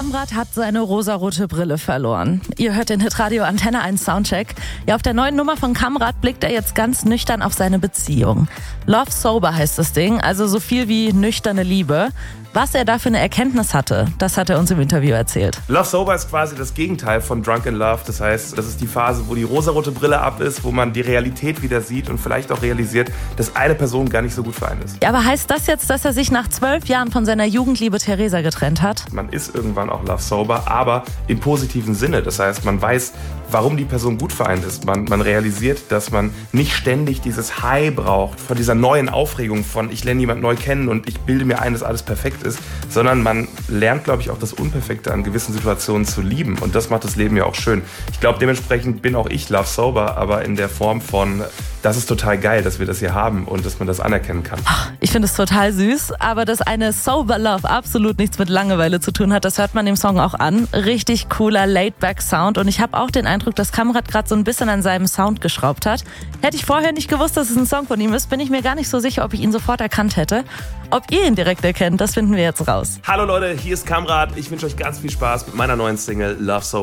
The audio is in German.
Kamprad hat seine rosarote Brille verloren. Ihr hört den Hitradio Antenne 1 Soundcheck. Ja, auf der neuen Nummer von Kamprad blickt er jetzt ganz nüchtern auf seine Beziehung. Love Sober heißt das Ding, also so viel wie nüchterne Liebe. Was er da für eine Erkenntnis hatte, das hat er uns im Interview erzählt. Love Sober ist quasi das Gegenteil von Drunk in Love. Das heißt, das ist die Phase, wo die rosarote Brille ab ist, wo man die Realität wieder sieht und vielleicht auch realisiert, dass eine Person gar nicht so gut für einen ist. Ja, aber heißt das jetzt, dass er sich nach 12 Jahren von seiner Jugendliebe Theresa getrennt hat? Man ist irgendwann auch Love Sober, aber im positiven Sinne. Das heißt, man weiß, warum die Person gut für einen ist. Man realisiert, dass man nicht ständig dieses High braucht von dieser neuen Aufregung von ich lerne jemanden neu kennen und ich bilde mir ein, dass alles perfekt ist, sondern man lernt, glaube ich, auch das Unperfekte an gewissen Situationen zu lieben und das macht das Leben ja auch schön. Ich glaube, dementsprechend bin auch ich Love Sober, aber in der Form von, das ist total geil, dass wir das hier haben und dass man das anerkennen kann. Ich finde es total süß, aber dass eine Sober Love absolut nichts mit Langeweile zu tun hat, das hört man dem Song auch an. Richtig cooler Laid-Back-Sound und ich habe auch den Eindruck, dass Kamprad gerade so ein bisschen an seinem Sound geschraubt hat. Hätte ich vorher nicht gewusst, dass es ein Song von ihm ist, bin ich mir gar nicht so sicher, ob ich ihn sofort erkannt hätte. Ob ihr ihn direkt erkennt, das finden wir jetzt raus. Hallo Leute, hier ist Kamprad. Ich wünsche euch ganz viel Spaß mit meiner neuen Single Love Sober.